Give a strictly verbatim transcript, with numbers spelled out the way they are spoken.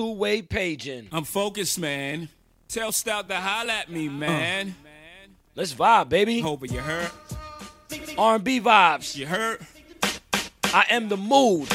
two-way paging. I'm focused, man. Tell Stout to holla at me, man. Uh. Let's vibe, baby. Hope you heard. R and B vibes. You heard? I am the mood.